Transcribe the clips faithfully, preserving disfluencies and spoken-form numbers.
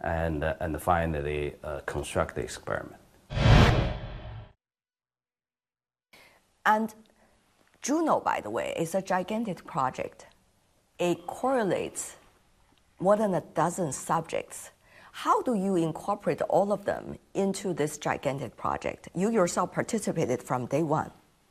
and, uh, and finally uh, construct the experiment. And Juno, by the way, is a gigantic project. It correlates more than a dozen subjects. How do you incorporate all of them into this gigantic project? You yourself participated from day one.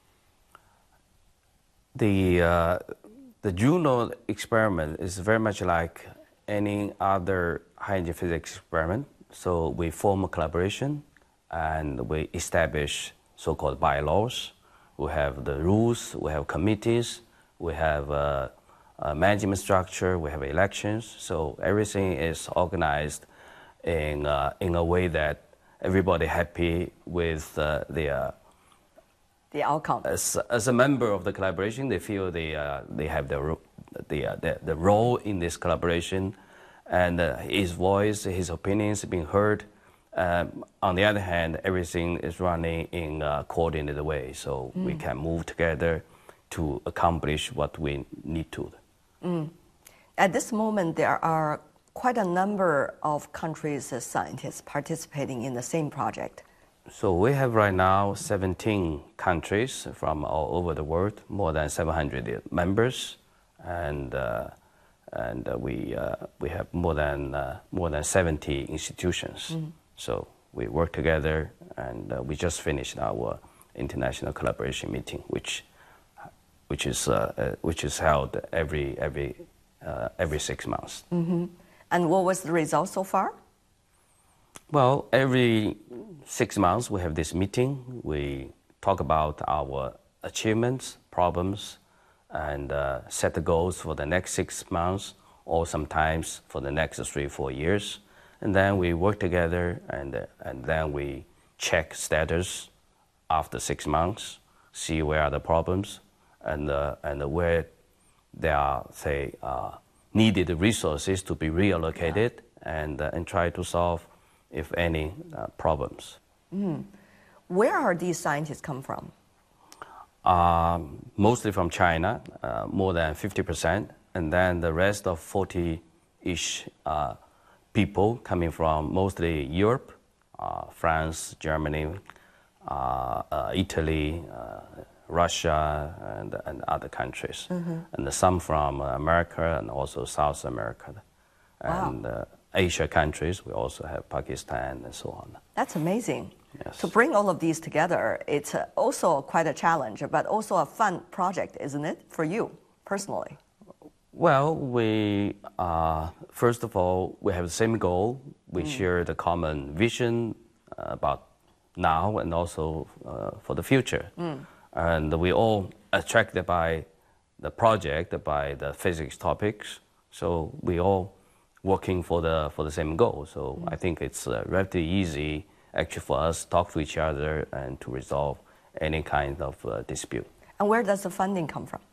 The, uh, the Juno experiment is very much like any other high-energy physics experiment. So we form a collaboration and we establish so-called bylaws. We have the rules, we have committees, we have a, a management structure, we have elections. So everything is organized in, uh, in a way that everybody happy with uh, the, uh, the outcome. As, as a member of the collaboration, they feel they, uh, they have the, the, uh, the, the role in this collaboration, and uh, his voice, his opinions being heard. Um, on the other hand, everything is running in a coordinated way, so mm. we can move together to accomplish what we need to. Mm. At this moment, there are quite a number of countries' uh, scientists participating in the same project. So we have right now seventeen countries from all over the world, more than seven hundred members, and uh, and uh, we uh, we have more than uh, more than seventy institutions. Mm. So we work together, and uh, we just finished our international collaboration meeting, which which is uh, uh, which is held every every uh, every six months. Mm-hmm. And what was the result so far? Well, every six months we have this meeting. We talk about our achievements, problems, and uh, set the goals for the next six months, or sometimes for the next three, four years. And then we work together, and, uh, and then we check status after six months, see where are the problems, and, uh, and where there are, say, uh, needed resources to be reallocated, yeah. and, uh, and try to solve, if any, uh, problems. Mm. Where are these scientists come from? Um, mostly from China, uh, more than fifty percent, and then the rest of forty-ish uh, people coming from mostly Europe, uh, France, Germany, uh, uh, Italy, uh, Russia, and, and other countries. Mm-hmm. And some from America and also South America. And wow. uh, Asia countries, we also have Pakistan and so on. That's amazing. Yes. To bring all of these together, it's also quite a challenge, but also a fun project, isn't it, for you personally? Well, we, uh, first of all, we have the same goal. We mm. share the common vision uh, about now and also uh, for the future. Mm. And we all attracted by the project, by the physics topics. So we all working for the, for the same goal. So mm. I think it's uh, relatively easy actually for us to talk to each other and to resolve any kind of uh, dispute. And where does the funding come from?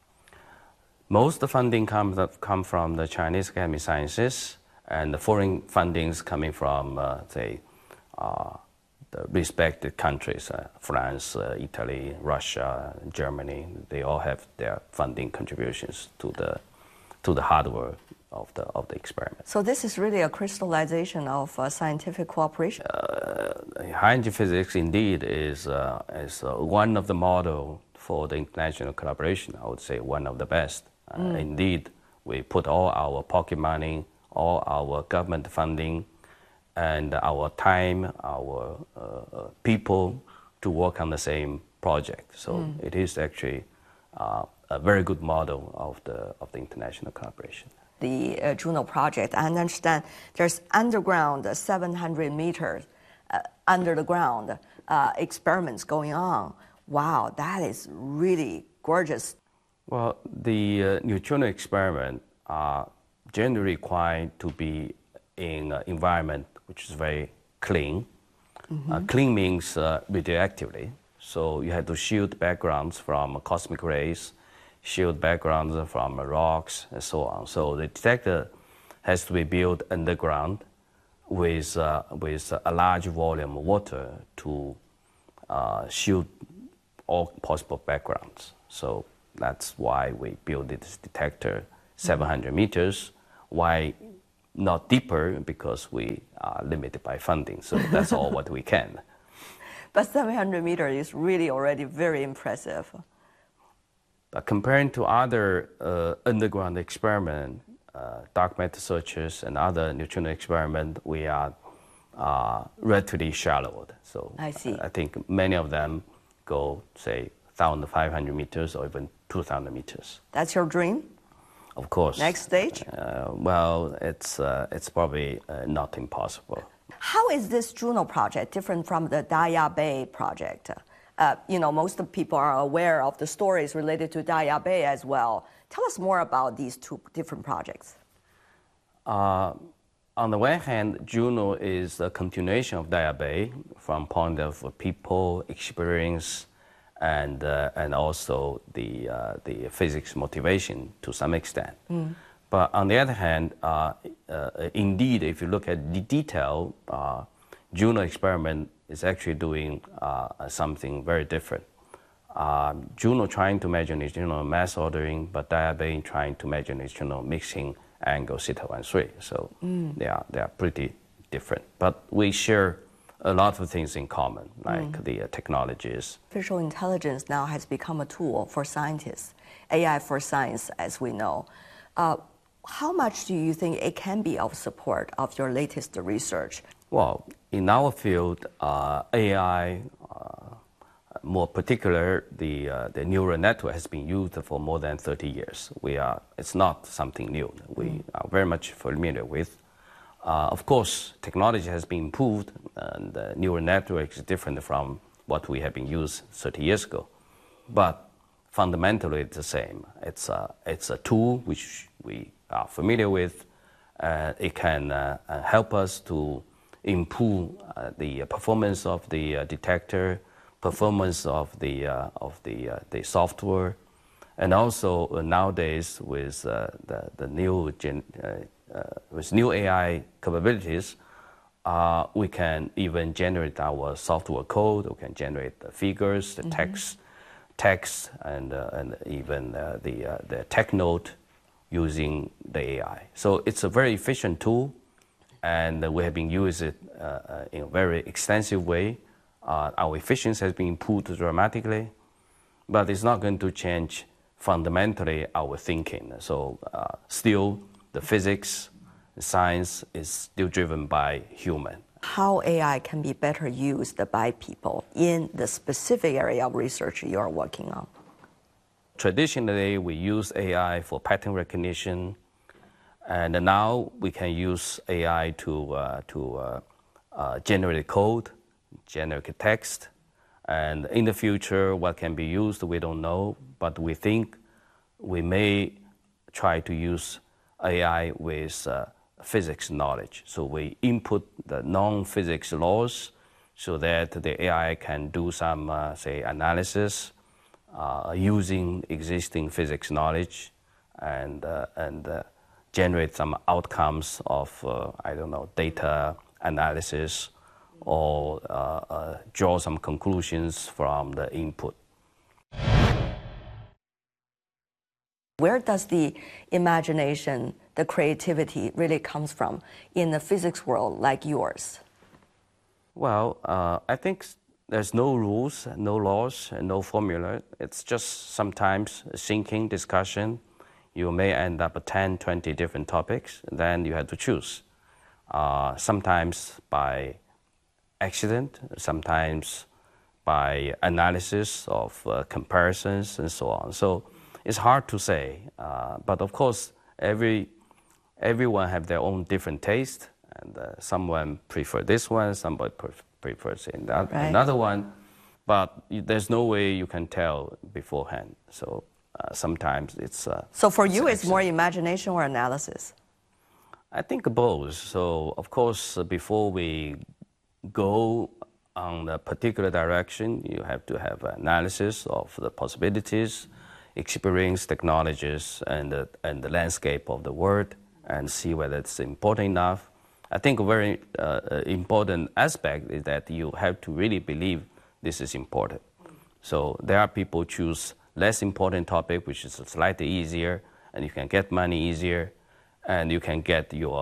Most of the funding comes come from the Chinese Academy of Sciences, and the foreign fundings coming from, uh, say, uh, the respected countries, uh, France, uh, Italy, Russia, Germany. They all have their funding contributions to the, to the hardware of the, of the experiment. So this is really a crystallization of uh, scientific cooperation? Uh, high-energy physics indeed is, uh, is uh, one of the model for the international collaboration. I would say one of the best. Uh, mm. Indeed, we put all our pocket money, all our government funding, and our time, our uh, people to work on the same project. So mm. it is actually uh, a very good model of the, of the international collaboration. The uh, Juno project, I understand there's underground uh, seven hundred meters uh, under the ground uh, experiments going on. Wow, that is really gorgeous. Well, the uh, neutrino experiment are generally required to be in an environment which is very clean. Mm-hmm. uh, clean means uh, radioactively, so you have to shield backgrounds from cosmic rays, shield backgrounds from rocks, and so on. So the detector has to be built underground with, uh, with a large volume of water to uh, shield all possible backgrounds. So that's why we built this detector seven hundred meters, why not deeper because we are limited by funding. So that's all what we can. But seven hundred meters is really already very impressive. But comparing to other uh, underground experiments, uh, dark matter searches and other neutrino experiments, we are uh, relatively shallow. So I see. I think many of them go, say, one thousand five hundred meters or even two thousand meters. That's your dream? Of course. Next stage? Uh, well, it's, uh, it's probably uh, not impossible. How is this Juno project different from the Daya Bay project? Uh, you know, most of the people are aware of the stories related to Daya Bay as well. Tell us more about these two different projects. Uh, on the one hand, Juno is a continuation of Daya Bay from point of people, experience, and, uh, and also the, uh, the physics motivation to some extent. Mm. But on the other hand, uh, uh, indeed, if you look at the detail, uh, Juno experiment is actually doing uh, something very different. Uh, Juno trying to measure neutrino mass ordering, but Daya Bay trying to measure neutrino mixing angle theta one three. So mm. they are they are pretty different. But we share a lot of things in common, like mm. the uh, technologies. Artificial intelligence now has become a tool for scientists, A I for science, as we know. Uh, how much do you think it can be of support of your latest research? Well, in our field, uh, A I, uh, more particular, the, uh, the neural network has been used for more than thirty years. We are, it's not something new. We mm. are very much familiar with. Uh, of course, technology has been improved, and the neural network is different from what we have been used thirty years ago. But fundamentally, it's the same. It's a, it's a tool which we are familiar with. Uh, it can uh, help us to improve uh, the performance of the uh, detector, performance of the, uh, of the, uh, the software, and also uh, nowadays with uh, the, the new gen, uh, uh, with new A I capabilities, uh, we can even generate our software code. We can generate the figures, the mm-hmm. text, text, and uh, and even uh, the uh, the tech note using the A I. So it's a very efficient tool, and we have been using it uh, in a very extensive way. Uh, our efficiency has been improved dramatically, but it's not going to change fundamentally our thinking. So uh, still, the physics, the science is still driven by human. How A I can be better used by people in the specific area of research you are working on? Traditionally, we use A I for pattern recognition, and now we can use A I to, uh, to uh, uh, generate code, generate text, and in the future, what can be used, we don't know, but we think we may try to use A I with uh, physics knowledge. So we input the non-physics laws so that the A I can do some, uh, say, analysis uh, using existing physics knowledge and, uh, and uh, generate some outcomes of, uh, I don't know, data analysis or uh, uh, draw some conclusions from the input. Where does the imagination, the creativity really comes from in the physics world like yours? Well, uh, I think there's no rules, no laws, and no formula. It's just sometimes a thinking, discussion. You may end up with ten, twenty different topics, and then you have to choose. Uh, sometimes by accident, sometimes by analysis of uh, comparisons and so on. So it's hard to say, uh, but of course, every, everyone have their own different taste, and uh, someone prefer this one, somebody pref prefers that, right. another one, but there's no way you can tell beforehand. So uh, sometimes it's... Uh, so for you, it's more imagination or analysis? I think both. So of course, uh, before we go on a particular direction, you have to have analysis of the possibilities, experience, technologies, and the, and the landscape of the world, and see whether it's important enough. I think a very uh, important aspect is that you have to really believe this is important. So there are people who choose less important topic, which is slightly easier, and you can get money easier, and you can get your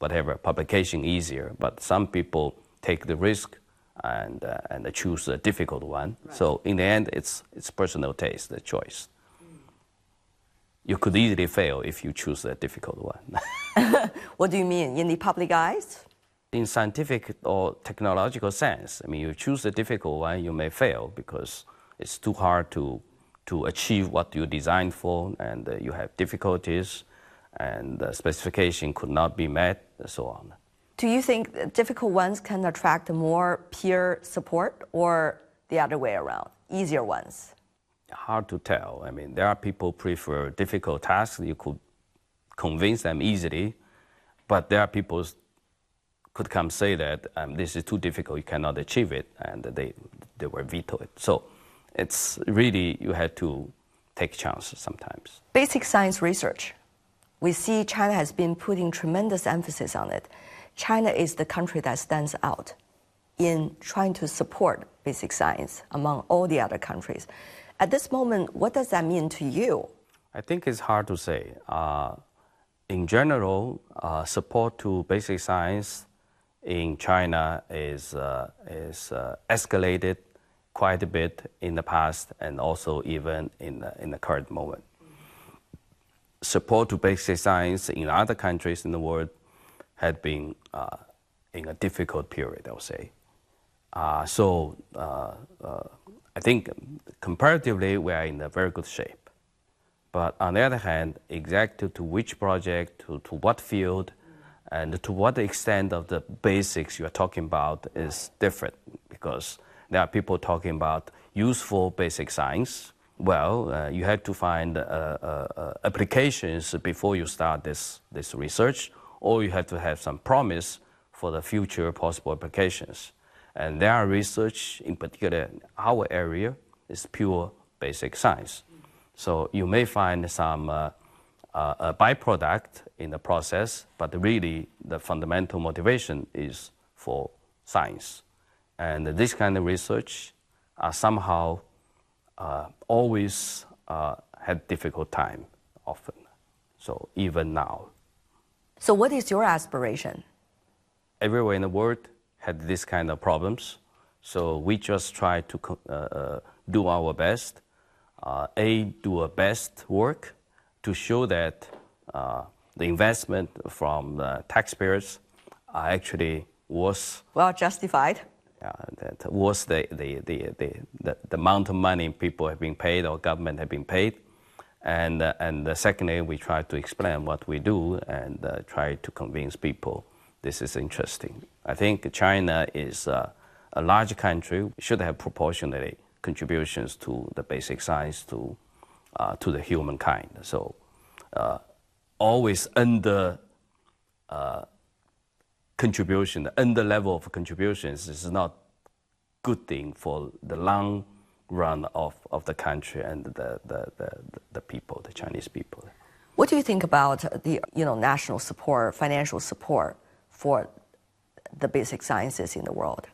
whatever publication easier, but some people take the risk and uh, and choose a difficult one. Right. So in the end, it's it's personal taste, the choice. Mm. You could easily fail if you choose a difficult one. What do you mean? In the public eyes? In scientific or technological sense, I mean, you choose a difficult one, you may fail because it's too hard to to achieve what you designed for, and uh, you have difficulties, and the specification could not be met, and so on. Do you think difficult ones can attract more peer support, or the other way around, easier ones? Hard to tell. I mean, there are people who prefer difficult tasks. You could convince them easily, but there are people who could come say that um, this is too difficult, you cannot achieve it, and they they will veto it. So it's really, you have to take chances sometimes. Basic science research. We see China has been putting tremendous emphasis on it. China is the country that stands out in trying to support basic science among all the other countries. At this moment, what does that mean to you? I think it's hard to say. Uh, in general, uh, support to basic science in China is, uh, is uh, escalated quite a bit in the past, and also even in the, in the current moment. Support to basic science in other countries in the world had been uh, in a difficult period, I would say. Uh, so uh, uh, I think comparatively we are in a very good shape. But on the other hand, exactly to which project, to, to what field, and to what extent of the basics you are talking about is different, because there are people talking about useful basic science. Well, uh, you have to find uh, uh, uh, applications before you start this, this research, or you have to have some promise for the future possible applications. And there are research, in particular, our area is pure basic science. So you may find some uh, uh, a byproduct in the process, but really the fundamental motivation is for science. And this kind of research are somehow uh, always uh, had difficult time, often. So even now. So what is your aspiration? Everywhere in the world had this kind of problems. So we just try to uh, uh, do our best, uh, A, do our best work to show that uh, the investment from the taxpayers are actually was well justified. Uh, that was the, the, the, the, the, the amount of money people have been paid or government have been paid. And, uh, and uh, secondly, we try to explain what we do and uh, try to convince people this is interesting. I think China is uh, a large country, should have proportionally contributions to the basic science, to, uh, to the humankind. So uh, always under uh, contribution, the under level of contributions is not good thing for the long run of, of the country and the, the, the, the people, the Chinese people. What do you think about the you know, national support, financial support for the basic sciences in the world?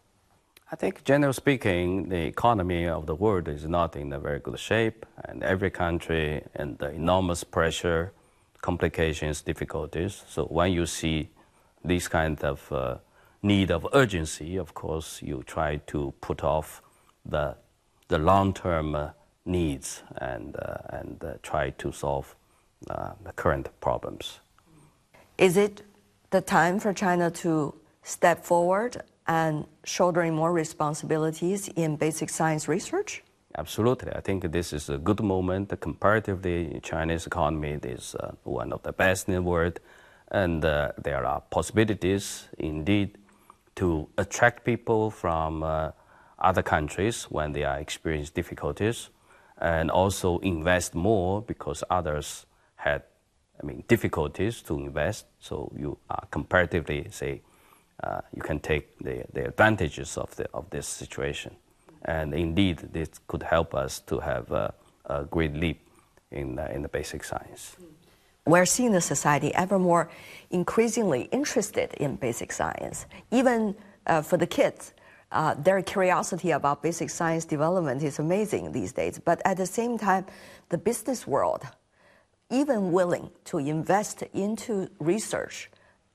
I think, generally speaking, the economy of the world is not in a very good shape, and every country and the enormous pressure, complications, difficulties. So when you see this kind of uh, need of urgency, of course, you try to put off the, the long-term uh, needs and, uh, and uh, try to solve uh, the current problems. Is it the time for China to step forward and shouldering more responsibilities in basic science research? Absolutely. I think this is a good moment. Comparatively, Chinese economy is uh, one of the best in the world. And uh, there are possibilities, indeed, to attract people from uh, other countries when they are experiencing difficulties, and also invest more because others had, I mean, difficulties to invest. So you are comparatively, say, uh, you can take the, the advantages of, the, of this situation. And indeed, this could help us to have a, a great leap in, uh, in the basic science. We're seeing the society ever more increasingly interested in basic science. Even uh, for the kids, uh, their curiosity about basic science development is amazing these days. But at the same time, the business world, even willing to invest into research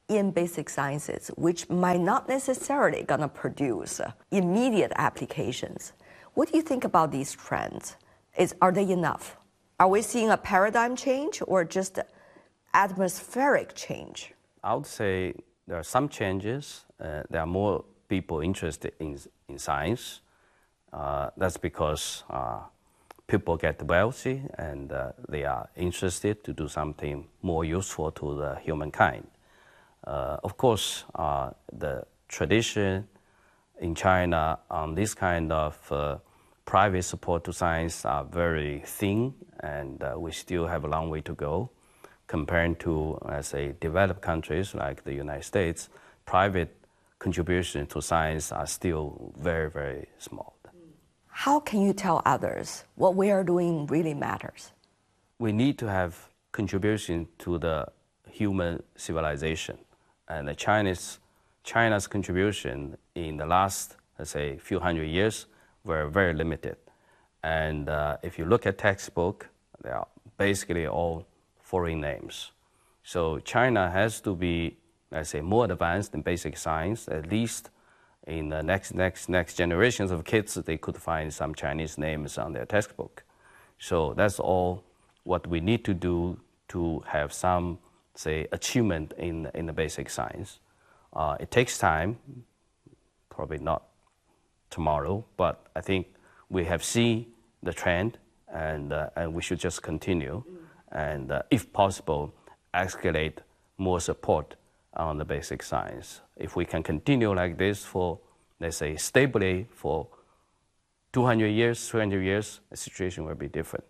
in basic sciences, which might not necessarily gonna produce uh, immediate applications. What do you think about these trends? Is, are they enough? Are we seeing a paradigm change or just atmospheric change? I would say there are some changes. Uh, there are more people interested in, in science. Uh, that's because uh, people get wealthy and uh, they are interested to do something more useful to the humankind. Uh, of course, uh, the tradition in China on this kind of uh, private support to science are very thin, and uh, we still have a long way to go. Compared to, let's say, developed countries like the United States, private contributions to science are still very, very small. How can you tell others what we are doing really matters? We need to have contribution to the human civilization. And the Chinese, China's contribution in the last, let's say, few hundred years were very limited. And uh, if you look at textbook, they are basically all foreign names. So China has to be, let's say, more advanced in basic science. At least in the next, next, next generations of kids, they could find some Chinese names on their textbook. So that's all what we need to do to have some, say, achievement in, in the basic science. Uh, it takes time, probably not tomorrow, but I think we have seen the trend, and, uh, and we should just continue. And uh, if possible, escalate more support on the basic science. If we can continue like this for, let's say, stably for two hundred years, three hundred years, the situation will be different.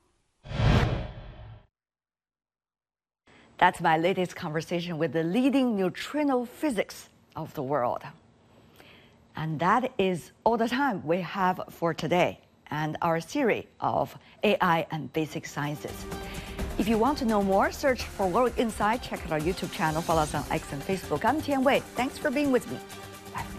That's my latest conversation with the leading neutrino physics of the world. And that is all the time we have for today and our series of A I and basic sciences. If you want to know more, search for World Insight, check out our YouTube channel, follow us on X and Facebook. I'm Tian Wei. Thanks for being with me.